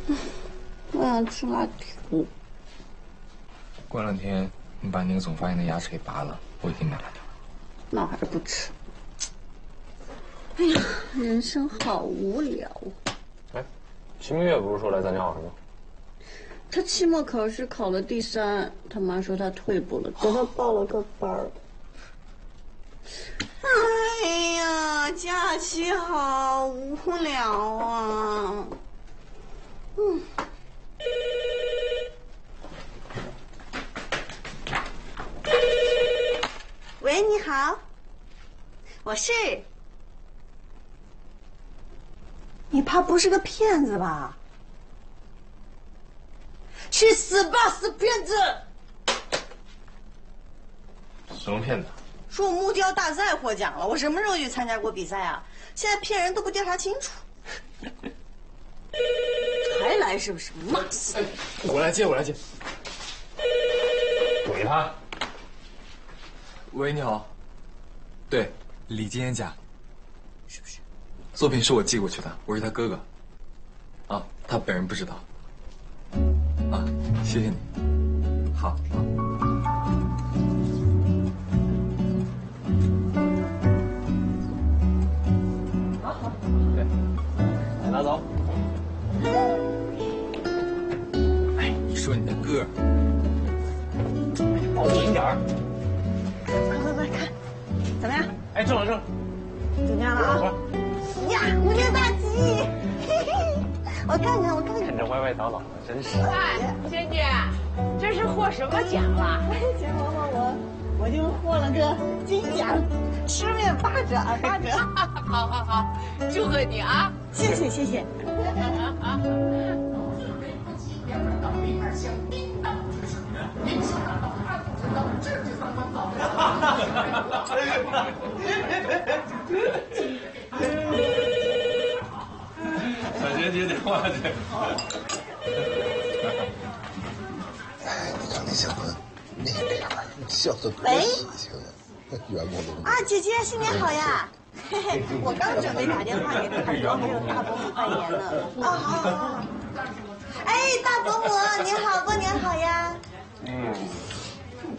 我想吃辣条。 过两天你把那个总发炎的牙齿给拔了，我给你买辣条。 那我还是不吃。哎呀，人生好无聊啊！ 哎，齐明月不是说来咱家玩吗？ 他期末考试考了第3，他妈说他退步了，给他报了个班儿。哎呀，假期好无聊啊！喂，你好，我是。你怕不是个骗子吧？去死吧，死骗子！ 什么骗子？ 说我木雕大赛获奖了，我什么时候去参加过比赛啊？现在骗人都不调查清楚。还来是不是？骂死！ 我来接，我来接。 怼他！ 喂，你好。对，李金燕家。是不是？作品是我寄过去的，我是他哥哥。啊，他本人不知道。啊，谢谢你。好，好。 好，对，来拿走。 哎，你说你的歌， 保准点儿。 快看，怎么样？ 哎，正了正了， 怎么样了啊？呀，无敌大吉！嘿嘿，我看看， 看着歪歪倒倒的，真是。 哎，娟娟，这是获什么奖了？ 钱嬷嬷，我就获了个金奖，吃面8折，8折。 好好好，祝贺你啊！ 谢谢谢谢。 小学接电话去。 哎，你看那小子那脸儿，笑得多喜庆啊！圆咕隆。 啊，姐姐新年好呀！嘿嘿，我刚准备打电话给大伯还有大伯母拜年呢。啊好。哎，大伯母您好，过年好呀！